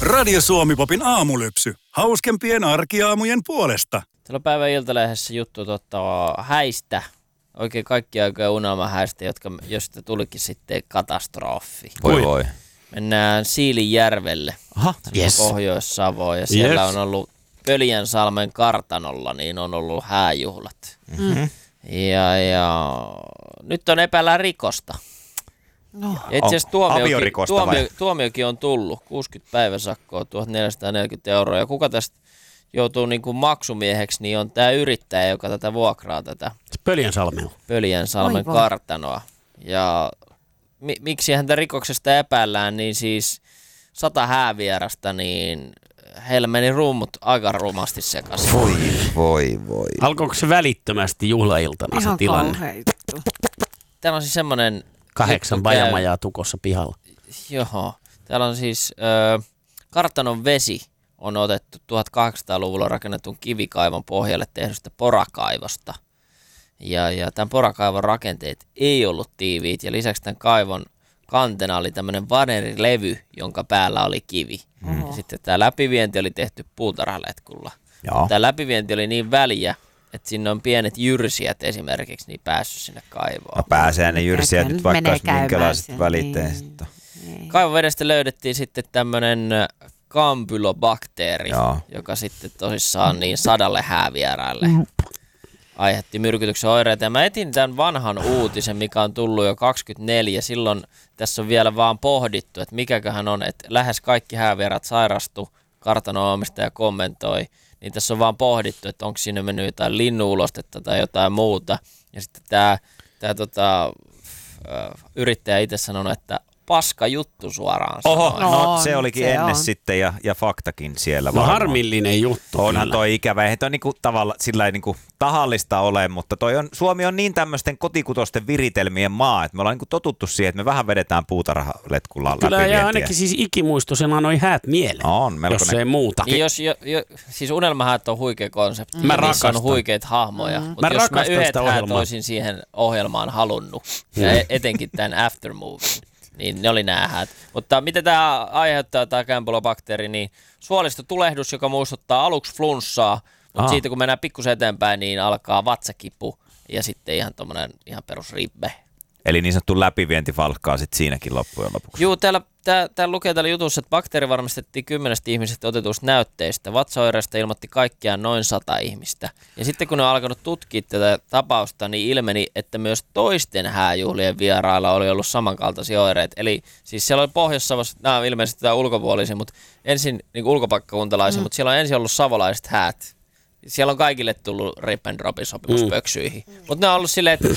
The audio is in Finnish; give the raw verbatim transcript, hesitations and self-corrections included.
Radio Suomi-popin aamulypsy. Hauskempien arkiaamujen puolesta. Täällä on päivän Iltalehdessä juttu tota, häistä. Oikein kaikki aikoja unelmahäistä, jotka, josta tulikin sitten katastrofi. Voi voi. Mennään Siilinjärvelle. Aha, yes. Pohjois-Savoon ja siellä Yes. on ollut Pöljänsalmen kartanolla, niin on ollut hääjuhlat. Mm-hmm. Ja, ja nyt on epäillään rikosta. No. Itse asiassa tuomiokin, aviorikosta tuomio, vai? tuomiokin on tullut, kuusikymmentä päiväsakkoa, tuhatneljäsataaneljäkymmentä euroa. Ja kuka tästä joutuu niin kuin maksumieheksi, niin on tämä yrittäjä, joka tätä vuokraa tätä Pöljänsalmella. Pöljänsalmen Oi voi. kartanoa. Ja mi- miksi häntä rikoksesta epäillään, niin siis sata häävierasta, niin heillä meni rummut aika rumasti sekaisin. Voi voi voi. Alkoiko se välittömästi juhlailtana se Ihan tilanne? kauhea juttu. Täällä on siis semmoinen... Kahdeksan juttu käy- bajamajaa tukossa pihalla. Joo. Täällä on siis ö, kartanon vesi on otettu tuhatkahdeksansataaluvulla rakennetun kivikaivon pohjalle tehdystä porakaivosta. Ja, ja tämän porakaivon rakenteet ei ollut tiiviit ja lisäksi tämän kaivon kantena oli tämmöinen vanerilevy, jonka päällä oli kivi. Mm. Ja sitten tämä läpivienti oli tehty puutarhaletkulla. Joo. Tämä läpivienti oli niin väliä, että sinne on pienet jyrsijät esimerkiksi niin päässyt sinne kaivoon. No pääsee ne jyrsijät Mikä nyt vaikka menee olisi minkälaiset käymään välitteiset. siellä, niin. Kaivon vedestä löydettiin sitten tämmöinen kampylobakteeri, Joo. joka sitten tosissaan niin sadalle häävieraille aiheutti myrkytyksen oireita. Ja mä etin tämän vanhan uutisen, mikä on tullut jo kaksikymmentäneljä. Silloin tässä on vielä vaan pohdittu, että mikäköhän on, että lähes kaikki häävierat sairastu, kartano-omistaja kommentoi. Niin tässä on vaan pohdittu, että onko siinä mennyt jotain linnuulostetta tai jotain muuta. Ja sitten tämä, tämä tota, yrittäjä itse sanonut, että paska juttu suoraan Oho, sanoen. no On, se olikin se ennen on. sitten ja, ja faktakin siellä No varmaan. harmillinen juttu. Onhan kyllä. toi ikävä. Eihän toi niinku tavalla sillä ei niinku tahallista ole, mutta toi on, Suomi on niin tämmöisten kotikutosten viritelmien maa, että me ollaan niinku totuttu siihen, että me vähän vedetään puutarhaletkulla Kyllä jää läpivientiä. ainakin siis ikimuistosena noin häät mieleen, On, jos melkoinen. ei muuta. Niin jos, jo, jo, siis unelmahäät on huikea konsepti. Mä Niissä rakastan. on huikeita hahmoja. Mm. Mutta Mä jos mä rakastan yhdet sitä häät ohjelmaa. olisin siihen ohjelmaan halunnut, ja e- etenkin tämän aftermovin, niin ne oli nämä häät. Mutta mitä tämä aiheuttaa, tämä Campylobakteeri, niin suolistotulehdus, joka muistuttaa aluksi flunssaa, mutta Aha. siitä kun mennään pikkusen eteenpäin, niin alkaa vatsakipu ja sitten ihan tommonen ihan perus ribbe. Eli niin sanottu läpivienti falkkaa sitten siinäkin loppujen lopuksi. Juu, täällä, tää, täällä lukee täällä jutussa, että bakteeri varmistettiin kymmenestä ihmisestä otetuista näytteistä. Vatsaoireista ilmoitti kaikkiaan noin sata ihmistä. Ja sitten kun ne on alkanut tutkia tätä tapausta, niin ilmeni, että myös toisten hääjuhlien vierailla oli ollut samankaltaisia oireita. Eli siis siellä oli Pohjois-Savossa, nämä on ilmeisesti tämä ulkopuolisia, mutta ensin niin ulkopaikkakuntalaisia, mm. mutta siellä on ensin ollut savolaiset häät. Siellä on kaikille tullut rip and dropin sopimus mm. pöksyihin. Mutta ne on ollut silleen, että